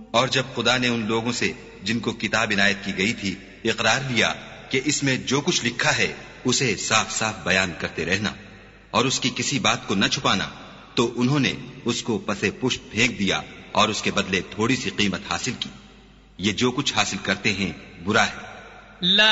और जब खुदा ने उन लोगों से जिनको किताब इनायत की गई थी इकरार लिया कि इसमें जो कुछ लिखा है उसे साफ साफ बयान करते रहना और उसकी किसी बात को न छुपाना, तो उन्होंने उसको पसे पुष्ट फेंक दिया और उसके बदले थोड़ी सी कीमत हासिल की। ये जो कुछ हासिल करते हैं बुरा है।